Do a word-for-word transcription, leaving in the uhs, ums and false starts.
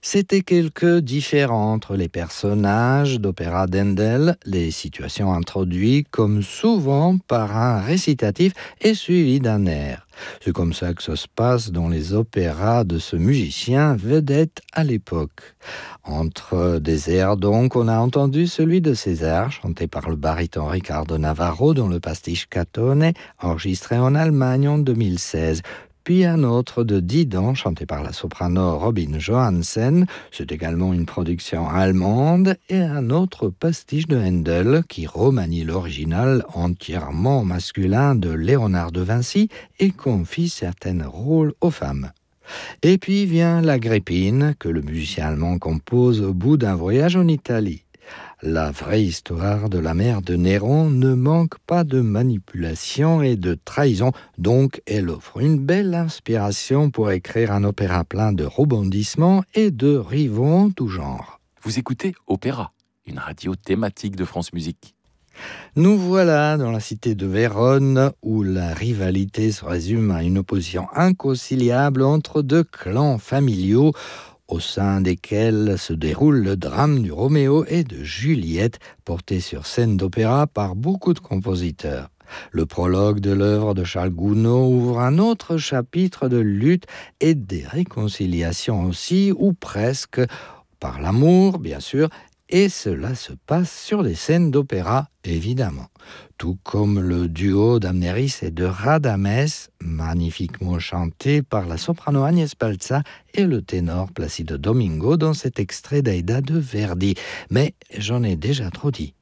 C'était quelque différent entre les personnages d'opéra d'Handel, les situations introduites comme souvent par un récitatif et suivi d'un air. C'est comme ça que ça se passe dans les opéras de ce musicien vedette à l'époque. Entre des airs donc, on a entendu celui de César, chanté par le baryton Ricardo Navarro dans le pastiche Catone, enregistré en Allemagne en deux mille seize. Puis un autre de Didan, chanté par la soprano Robin Johansen, c'est également une production allemande, et un autre pastiche de Handel qui remanie l'original entièrement masculin de Léonard de Vinci et confie certains rôles aux femmes. Et puis vient l'Agrippine, que le musicien allemand compose au bout d'un voyage en Italie. La vraie histoire de la mère de Néron ne manque pas de manipulation et de trahison, donc elle offre une belle inspiration pour écrire un opéra plein de rebondissements et de rivaux en tout genre. Vous écoutez Opéra, une radio thématique de France Musique. Nous voilà dans la cité de Vérone, où la rivalité se résume à une opposition inconciliable entre deux clans familiaux, au sein desquels se déroule le drame du Roméo et de Juliette, porté sur scène d'opéra par beaucoup de compositeurs. Le prologue de l'œuvre de Charles Gounod ouvre un autre chapitre de lutte et des réconciliations aussi, ou presque, par l'amour, bien sûr, et cela se passe sur les scènes d'opéra, évidemment. Tout comme le duo d'Amneris et de Radames, magnifiquement chanté par la soprano Agnès Balza et le ténor Placido Domingo dans cet extrait d'Aïda de Verdi. Mais j'en ai déjà trop dit.